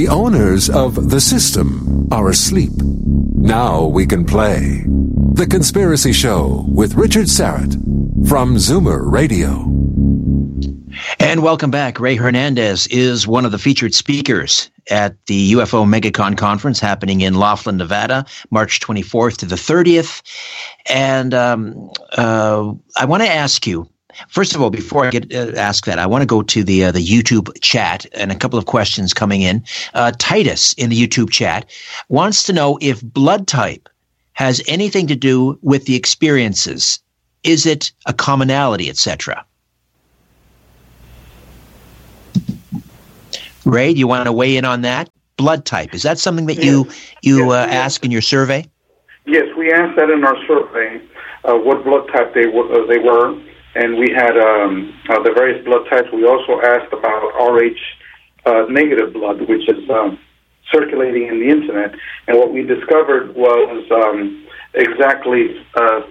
The owners of the system are asleep. Now we can play The Conspiracy Show with Richard Syrett from Zoomer Radio. And welcome back. Ray Hernandez is one of the featured speakers at the UFO MegaCon conference happening in Laughlin, Nevada, March 24th to the 30th. And I want to ask you, first of all, before I get ask that, I want to go to the YouTube chat and a couple of questions coming in. Titus in the YouTube chat wants to know if blood type has anything to do with the experiences. Is it a commonality, etc.? Ray, do you want to weigh in on that? Blood type, is that something that you ask in your survey? Yes, we asked that in our survey, what blood type they were, and we had the various blood types. We also asked about Rh negative blood, which is circulating in the internet, and what we discovered was exactly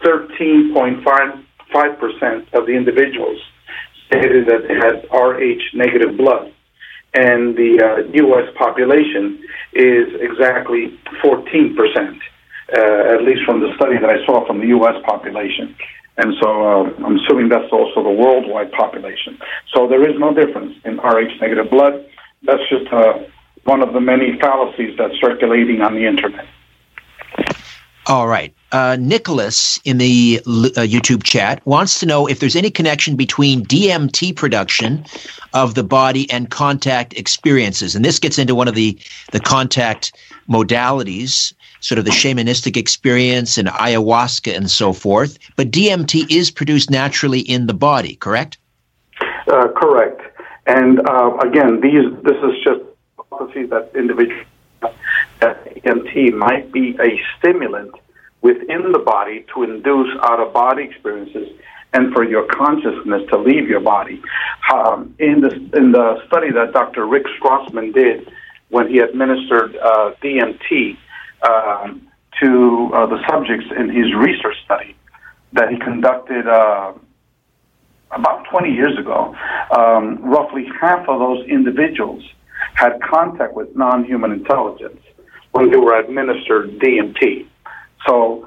13.5% of the individuals stated that they had Rh negative blood. And the U.S. population is exactly 14%, at least from the study that I saw from the U.S. population. And so I'm assuming that's also the worldwide population. So there is no difference in Rh negative blood. That's just one of the many fallacies that's circulating on the internet. All right. Nicholas in the YouTube chat wants to know if there's any connection between DMT production of the body and contact experiences. And this gets into one of the contact modalities, sort of the shamanistic experience and ayahuasca and so forth. But DMT is produced naturally in the body, correct? Correct. And again, this is just hypotheses that individuals that DMT might be a stimulant within the body to induce out-of-body experiences and for your consciousness to leave your body. In the study that Dr. Rick Strassman did when he administered DMT to the subjects in his research study that he conducted about 20 years ago, roughly half of those individuals had contact with non-human intelligence when they were administered DMT. So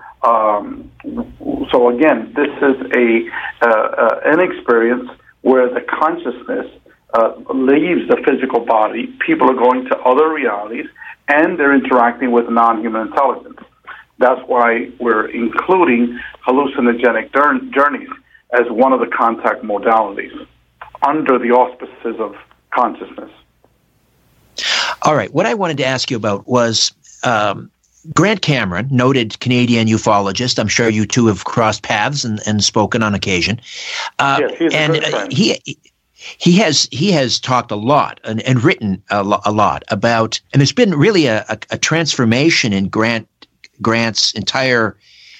again, this is an experience where the consciousness leaves the physical body. People are going to other realities, and they're interacting with non-human intelligence. That's why we're including hallucinogenic journeys as one of the contact modalities under the auspices of consciousness. All right. What I wanted to ask you about was Grant Cameron, noted Canadian ufologist. I'm sure you two have crossed paths and spoken on occasion. Yes, he's a good friend. He has talked a lot and written a lot about, and there's been really a transformation in Grant's entire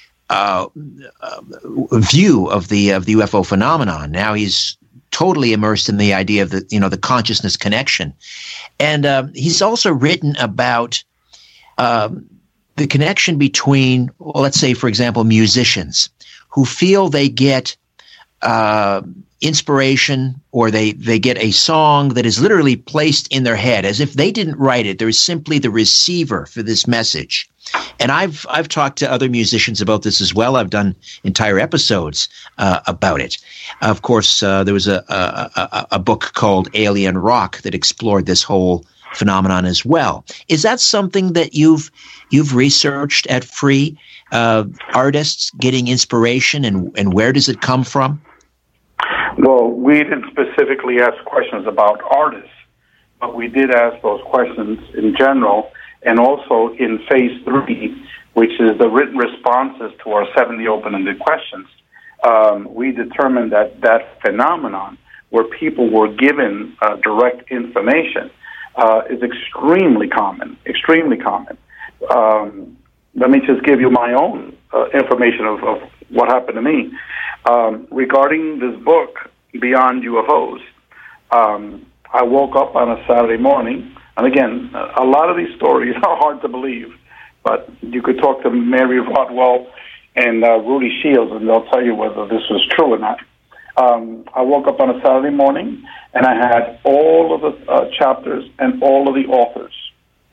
view of the UFO phenomenon. Now he's totally immersed in the idea of the consciousness connection, and he's also written about the connection between, let's say, for example, musicians who feel they get inspiration or they get a song that is literally placed in their head as if they didn't write it. They're simply the receiver for this message. And I've talked to other musicians about this as well. I've done entire episodes about it. Of course, there was a book called Alien Rock that explored this whole phenomenon as well. Is that something that you've researched at Free? Artists getting inspiration, and where does it come from? Well, we didn't specifically ask questions about artists, but we did ask those questions in general, and also in Phase 3, which is the written responses to our 70 open-ended questions. We determined that phenomenon, where people were given direct information, is extremely common. Let me just give you my own information of what happened to me. Regarding this book, Beyond UFOs, I woke up on a Saturday morning, and again, a lot of these stories are hard to believe, but you could talk to Mary Rodwell and Rudy Shields, and they'll tell you whether this was true or not. I woke up on a Saturday morning, and I had all of the chapters and all of the authors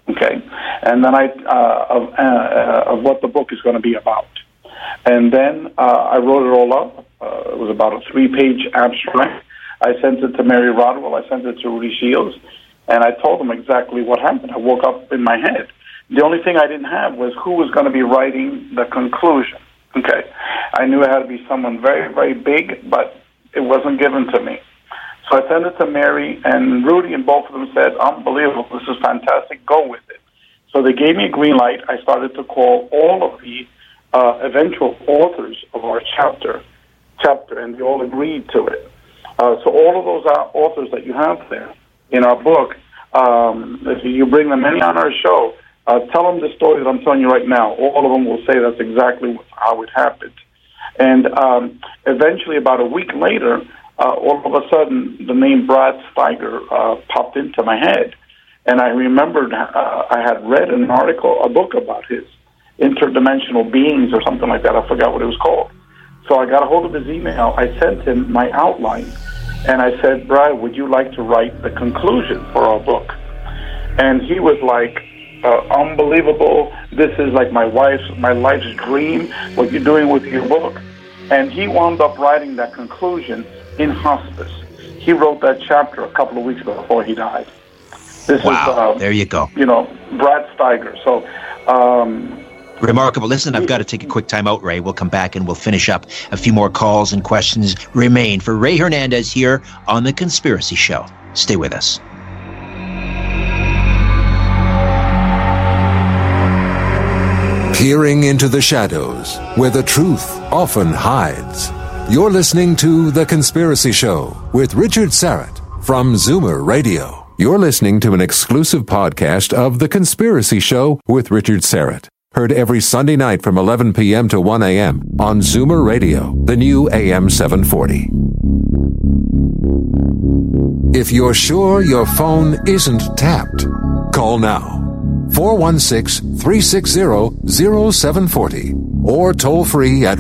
okay, and then of what the book is going to be about. And then I wrote it all up. It was about a 3-page abstract. I sent it to Mary Rodwell. I sent it to Rudy Shields, and I told them exactly what happened. I woke up in my head. The only thing I didn't have was who was going to be writing the conclusion. Okay, I knew it had to be someone very, very big, but it wasn't given to me. So I sent it to Mary and Rudy, and both of them said, "Unbelievable! This is fantastic. Go with it." So they gave me a green light. I started to call all of the eventual authors of our chapter, and they all agreed to it. So all of those authors that you have there in our book, if you bring them any on our show, tell them the story that I'm telling you right now. All of them will say that's exactly how it happened. And eventually, about a week later, all of a sudden, the name Brad Steiger popped into my head. And I remembered I had read an article, a book about his interdimensional beings or something like that. I forgot what it was called. So I got a hold of his email. I sent him my outline. And I said, "Brad, would you like to write the conclusion for our book?" And he was like, "Unbelievable. This is like my life's dream, what you're doing with your book." And he wound up writing that conclusion in hospice. He wrote that chapter a couple of weeks before he died. This is, there you go. Brad Steiger. So, remarkable. Listen, I've got to take a quick time out, Ray. We'll come back and we'll finish up. A few more calls and questions remain for Ray Hernandez here on The Conspiracy Show. Stay with us. Peering into the shadows, where the truth often hides. You're listening to The Conspiracy Show with Richard Syrett from Zoomer Radio. You're listening to an exclusive podcast of The Conspiracy Show with Richard Syrett. Heard every Sunday night from 11 p.m. to 1 a.m. on Zoomer Radio, the new AM 740. If you're sure your phone isn't tapped, call now. 416-360-0740 or toll free at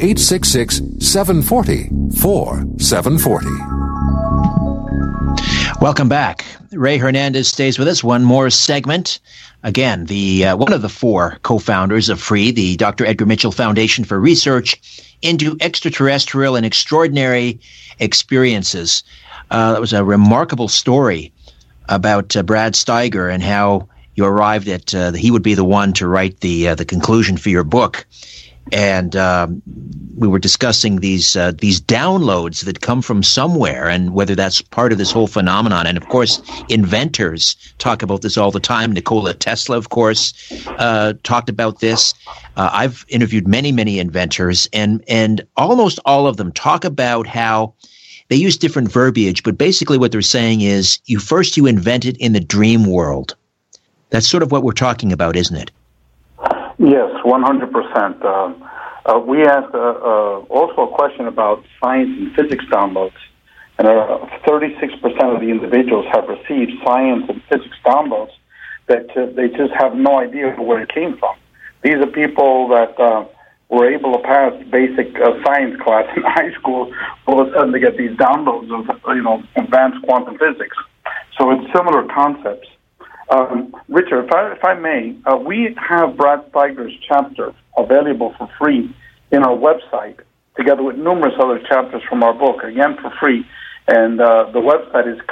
1-866-740-4740. Welcome back. Ray Hernandez stays with us. One more segment. Again, the one of the 4 co-founders of FREE, the Dr. Edgar Mitchell Foundation for Research into Extraterrestrial and Extraordinary Experiences. That was a remarkable story about Brad Steiger and how you arrived at he would be the one to write the conclusion for your book. And we were discussing these downloads that come from somewhere and whether that's part of this whole phenomenon. And, of course, inventors talk about this all the time. Nikola Tesla, of course, talked about this. I've interviewed many, many inventors, and almost all of them talk about how they use different verbiage, but basically what they're saying is you invent it in the dream world. That's sort of what we're talking about, isn't it? Yes, 100%. We asked also a question about science and physics downloads, and 36% of the individuals have received science and physics downloads that they just have no idea where it came from. These are people that were able to pass basic science class in high school. All of a sudden, they get these downloads of advanced quantum physics. So it's similar concepts. Richard, if I may, we have Brad Steiger's chapter available for free in our website, together with numerous other chapters from our book, again for free. And the website is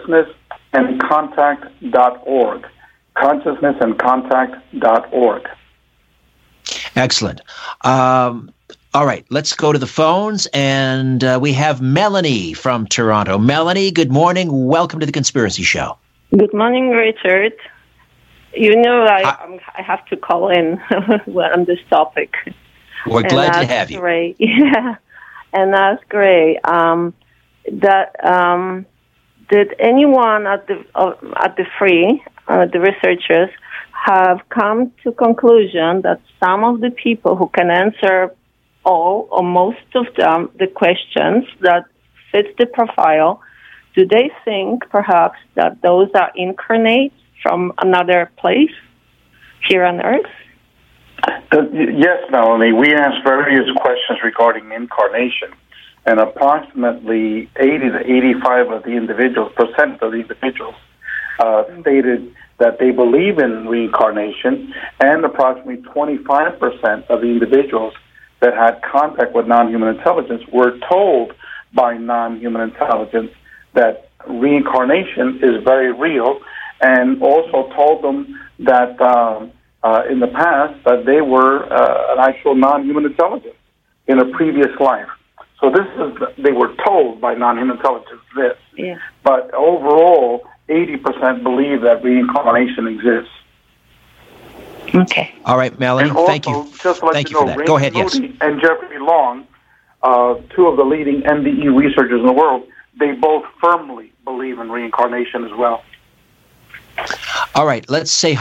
consciousnessandcontact.org. Consciousnessandcontact.org. Excellent. All right, let's go to the phones, and we have Melanie from Toronto. Melanie, good morning. Welcome to The Conspiracy Show. Good morning, Richard. I have to call in on this topic. We're glad to have you. Ray. Yeah, and ask Ray did anyone at the FREE, the researchers, have come to conclusion that some of the people who can answer all or most of the questions that fit the profile, do they think perhaps that those are incarnate from another place here on Earth? Yes, Melanie. We asked various questions regarding incarnation, and approximately 80 to 85% of the individuals stated that they believe in reincarnation, and approximately 25% of the individuals that had contact with non-human intelligence were told by non-human intelligence that reincarnation is very real, and also told them that in the past that they were an actual non-human intelligence in a previous life. So they were told by non-human intelligence this. Yeah. But overall, 80% believe that reincarnation exists. Okay. All right, Melanie, And also, thank you. Just to let Thank you you know, for that. Go ahead, Raymond yes. Moody and Jeffrey Long, two of the leading NDE researchers in the world, they both firmly believe in reincarnation as well. All right, let's say